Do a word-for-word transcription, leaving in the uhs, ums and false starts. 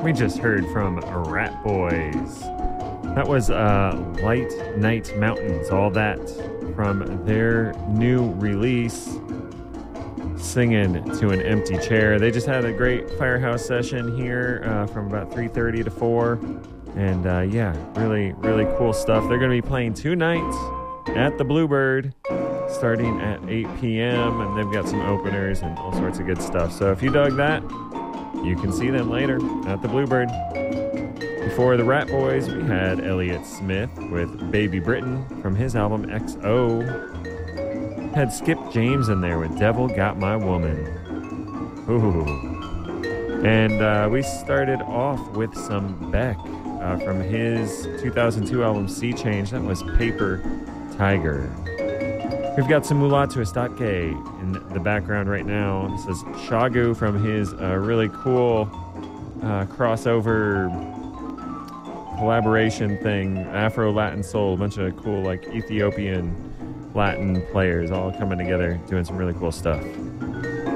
We just heard from Rat Boys. That was uh, Light Night Mountains, all that from their new release, Singing to an Empty Chair. They just had a great Firehouse session here uh, from about three thirty to four. And uh, yeah, really, really cool stuff. They're going to be playing two nights at the Bluebird starting at eight p.m. And they've got some openers and all sorts of good stuff. So if you dug that, you can see them later at the Bluebird. Before the Rat Boys, we had Elliott Smith with Baby Britain from his album X O. Had Skip James in there with Devil Got My Woman. Ooh. And uh, we started off with some Beck uh, from his two thousand two album Sea Change. That was Paper Tiger. We've got some Mulatu Estake in the background right now. This is Shagu from his uh, really cool uh, crossover collaboration thing, Afro-Latin Soul, a bunch of cool like Ethiopian Latin players all coming together doing some really cool stuff.